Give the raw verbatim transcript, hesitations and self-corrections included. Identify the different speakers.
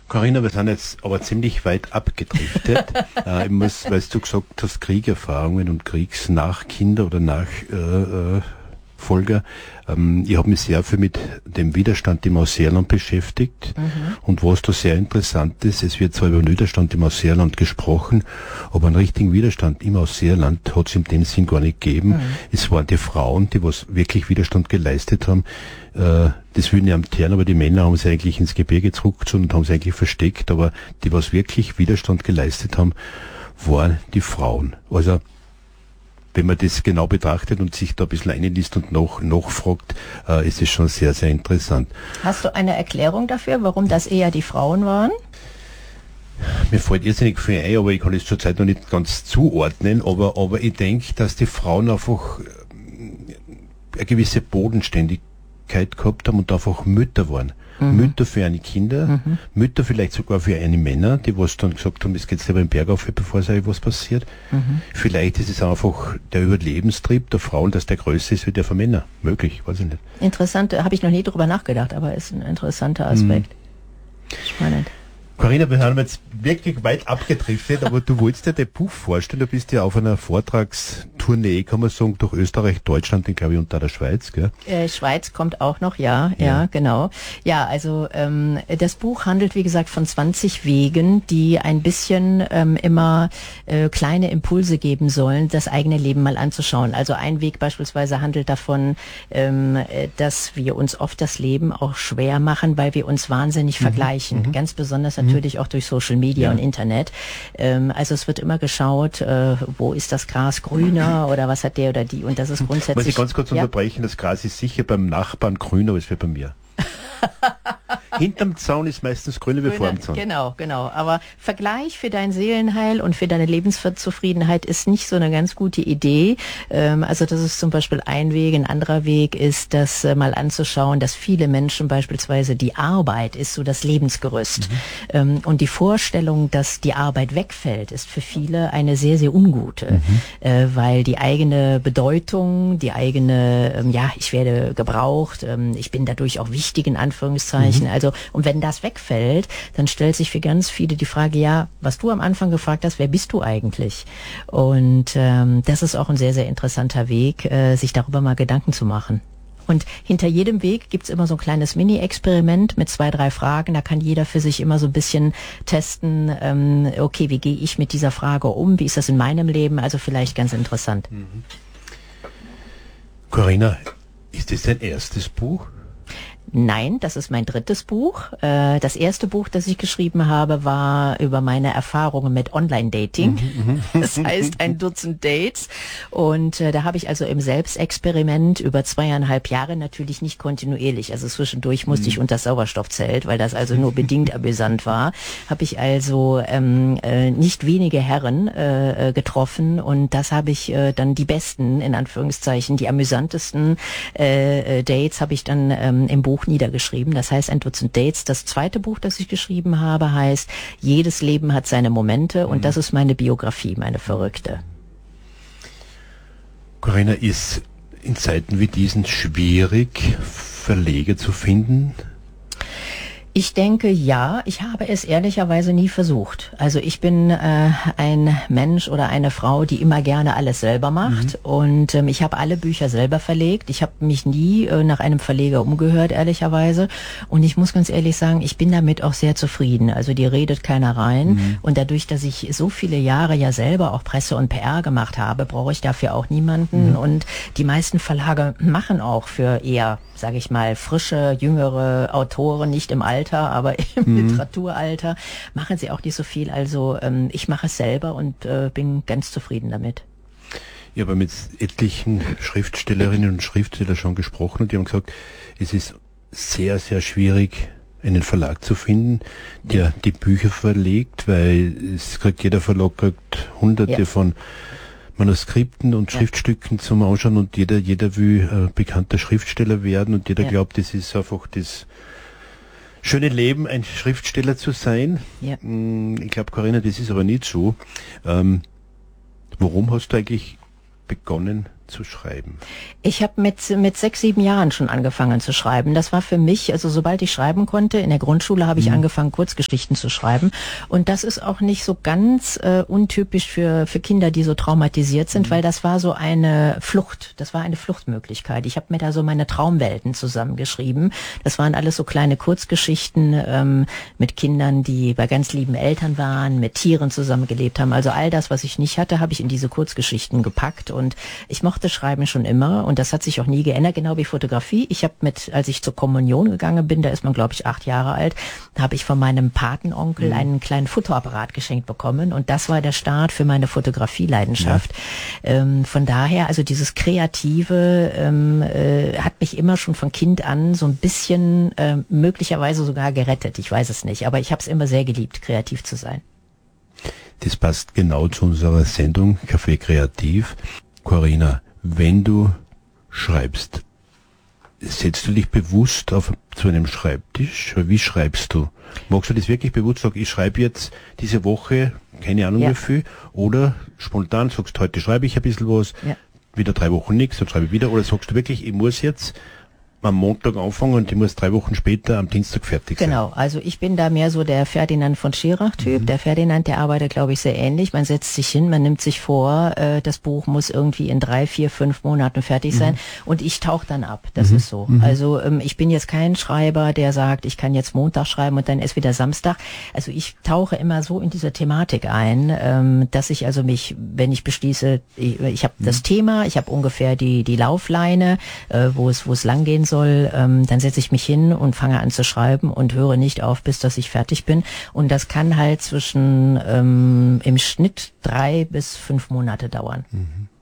Speaker 1: Corinna, wir sind jetzt aber ziemlich weit abgedriftet. äh, ich muss, weil du gesagt hast, Kriegerfahrungen und Kriegsnachkinder oder Nachfolger. Äh, Folger. Ähm, ich habe mich sehr viel mit dem Widerstand im Ausseerland beschäftigt. Mhm. Und was da sehr interessant ist, es wird zwar über den Widerstand im Ausseerland gesprochen, aber einen richtigen Widerstand im Ausseerland hat es in dem Sinn gar nicht gegeben. Mhm. Es waren die Frauen, die was wirklich Widerstand geleistet haben. Äh, das will ich nicht amtieren, aber die Männer haben sie eigentlich ins Gebirge zurückgezogen und haben sie eigentlich versteckt, aber die was wirklich Widerstand geleistet haben, waren die Frauen. Also wenn man das genau betrachtet und sich da ein bisschen einliest und noch, noch fragt, äh, ist es schon sehr, sehr interessant.
Speaker 2: Hast du eine Erklärung dafür, warum das eher die Frauen waren?
Speaker 1: Mir fällt irrsinnig viel ein, aber ich kann es zurzeit noch nicht ganz zuordnen, aber, aber ich denke, dass die Frauen einfach eine gewisse Bodenständigkeit gehabt haben und einfach Mütter waren. Mhm. Mütter für eine Kinder, mhm. Mütter vielleicht sogar für eine Männer, die was dann gesagt haben, es geht lieber im Berg auf, bevor es was passiert. Mhm. Vielleicht ist es einfach der Überlebenstrieb der Frauen, dass der größer ist wie der von Männern. Möglich, weiß ich nicht.
Speaker 2: Interessant, habe ich noch nie drüber nachgedacht, aber ist ein interessanter Aspekt. Mhm. Spannend.
Speaker 1: Corinna, wir haben jetzt wirklich weit abgedriftet, aber du wolltest dir dein Buch vorstellen, du bist ja auf einer Vortragstournee, kann man sagen, durch Österreich, Deutschland, glaube ich, und da der Schweiz, gell?
Speaker 2: Äh, Schweiz kommt auch noch, ja, ja, ja genau. Ja, also ähm, das Buch handelt, wie gesagt, von zwanzig Wegen, die ein bisschen ähm, immer äh, kleine Impulse geben sollen, das eigene Leben mal anzuschauen. Also ein Weg beispielsweise handelt davon, ähm, dass wir uns oft das Leben auch schwer machen, weil wir uns wahnsinnig mhm. vergleichen. Mhm. Ganz besonders natürlich auch durch Social Media ja. und Internet. Ähm, also es wird immer geschaut, äh, wo ist das Gras grüner oder was hat der oder die, und das ist grundsätzlich...
Speaker 1: Muss ich ganz kurz ja? unterbrechen, das Gras ist sicher beim Nachbarn grüner als bei mir. Hinterm Zaun ist meistens grüne wie vor dem Zaun.
Speaker 2: Genau, genau. Aber Vergleich für dein Seelenheil und für deine Lebenszufriedenheit ist nicht so eine ganz gute Idee. Ähm, also das ist zum Beispiel ein Weg. Ein anderer Weg ist, das äh, mal anzuschauen, dass viele Menschen beispielsweise die Arbeit ist so das Lebensgerüst. Mhm. Ähm, und die Vorstellung, dass die Arbeit wegfällt, ist für viele eine sehr, sehr ungute. Mhm. Äh, weil die eigene Bedeutung, die eigene, ähm, ja, ich werde gebraucht, ähm, ich bin dadurch auch wichtig in Anführungszeichen. Mhm. Also, und wenn das wegfällt, dann stellt sich für ganz viele die Frage, ja, was du am Anfang gefragt hast, wer bist du eigentlich? Und ähm, das ist auch ein sehr, sehr interessanter Weg, äh, sich darüber mal Gedanken zu machen. Und hinter jedem Weg gibt's immer so ein kleines Mini-Experiment mit zwei, drei Fragen. Da kann jeder für sich immer so ein bisschen testen, ähm, okay, wie gehe ich mit dieser Frage um? Wie ist das in meinem Leben? Also vielleicht ganz interessant.
Speaker 1: Mhm. Corinna, ist das dein erstes Buch?
Speaker 2: Nein, das ist mein drittes Buch. Das erste Buch, das ich geschrieben habe, war über meine Erfahrungen mit Online-Dating. Das heißt ein Dutzend Dates. Und da habe ich also im Selbstexperiment über zweieinhalb Jahre, natürlich nicht kontinuierlich, also zwischendurch musste ich unter das Sauerstoffzelt, weil das also nur bedingt amüsant war, habe ich also ähm, äh, nicht wenige Herren äh, getroffen, und das habe ich äh, dann die besten, in Anführungszeichen, die amüsantesten äh, Dates habe ich dann ähm, im Buch niedergeschrieben. Das heißt ein Dutzend Dates. Das zweite Buch, das ich geschrieben habe, heißt Jedes Leben hat seine Momente, und mhm. das ist meine Biografie, meine verrückte.
Speaker 1: Corinna, ist in Zeiten wie diesen schwierig, Verleger zu finden?
Speaker 2: Ich denke, ja. Ich habe es ehrlicherweise nie versucht. Also ich bin äh, ein Mensch oder eine Frau, die immer gerne alles selber macht. Mhm. Und ähm, ich habe alle Bücher selber verlegt. Ich habe mich nie äh, nach einem Verleger umgehört, ehrlicherweise. Und ich muss ganz ehrlich sagen, ich bin damit auch sehr zufrieden. Also die redet keiner rein. Mhm. Und dadurch, dass ich so viele Jahre ja selber auch Presse und P R gemacht habe, brauche ich dafür auch niemanden. Mhm. Und die meisten Verlage machen auch für eher, sage ich mal, frische, jüngere Autoren, nicht im Alter, aber im mhm. Literaturalter, machen sie auch nicht so viel. Also ähm, ich mache es selber und äh, bin ganz zufrieden damit.
Speaker 1: Ich habe mit etlichen Schriftstellerinnen und Schriftstellern schon gesprochen, und die haben gesagt, es ist sehr, sehr schwierig, einen Verlag zu finden, der die Bücher verlegt, weil es kriegt, jeder Verlag kriegt hunderte ja. von Manuskripten und ja. Schriftstücken zum Anschauen, und jeder, jeder will äh, bekannter Schriftsteller werden, und jeder ja. glaubt, das ist einfach das schöne Leben, ein Schriftsteller zu sein. Ja. Ich glaube, Corinna, das ist aber nicht so. Ähm, warum hast du eigentlich begonnen, zu schreiben?
Speaker 2: Ich habe mit mit sechs, sieben Jahren schon angefangen zu schreiben. Das war für mich, also sobald ich schreiben konnte, in der Grundschule habe ich mhm. angefangen, Kurzgeschichten zu schreiben. Und das ist auch nicht so ganz äh, untypisch für für Kinder, die so traumatisiert sind, mhm. weil das war so eine Flucht. Das war eine Fluchtmöglichkeit. Ich habe mir da so meine Traumwelten zusammengeschrieben. Das waren alles so kleine Kurzgeschichten ähm, mit Kindern, die bei ganz lieben Eltern waren, mit Tieren zusammengelebt haben. Also all das, was ich nicht hatte, habe ich in diese Kurzgeschichten gepackt. Und ich mochte Schreiben schon immer und das hat sich auch nie geändert, genau wie Fotografie. Ich habe mit, als ich zur Kommunion gegangen bin, da ist man glaube ich acht Jahre alt, habe ich von meinem Patenonkel mhm. einen kleinen Fotoapparat geschenkt bekommen und das war der Start für meine Fotografieleidenschaft. Ja. Ähm, von daher, also dieses Kreative ähm, äh, hat mich immer schon von Kind an so ein bisschen äh, möglicherweise sogar gerettet. Ich weiß es nicht, aber ich habe es immer sehr geliebt, kreativ zu sein.
Speaker 1: Das passt genau zu unserer Sendung Café Kreativ. Corinna, wenn du schreibst, setzt du dich bewusst auf zu einem Schreibtisch? Wie schreibst du? Magst du das wirklich bewusst sagen, ich schreibe jetzt diese Woche, keine Ahnung ja. wie viel, oder spontan sagst, heute schreibe ich ein bisschen was, ja. wieder drei Wochen nichts, dann schreibe ich wieder, oder sagst du wirklich, ich muss jetzt am Montag anfangen und ich muss drei Wochen später am Dienstag fertig sein.
Speaker 2: Genau, also ich bin da mehr so der Ferdinand von Schirach-Typ. Mhm. Der Ferdinand, der arbeitet, glaube ich, sehr ähnlich. Man setzt sich hin, man nimmt sich vor, äh, das Buch muss irgendwie in drei, vier, fünf Monaten fertig mhm. sein und ich tauche dann ab. Das mhm. ist so. Mhm. Also ähm, ich bin jetzt kein Schreiber, der sagt, ich kann jetzt Montag schreiben und dann ist wieder Samstag. Also ich tauche immer so in diese Thematik ein, ähm, dass ich also mich, wenn ich beschließe, ich, ich habe mhm. das Thema, ich habe ungefähr die die Laufleine, äh, wo es wo es lang gehen soll, ähm, dann setze ich mich hin und fange an zu schreiben und höre nicht auf, bis dass ich fertig bin. Und das kann halt zwischen ähm, im Schnitt drei bis fünf Monate dauern.
Speaker 1: Mhm.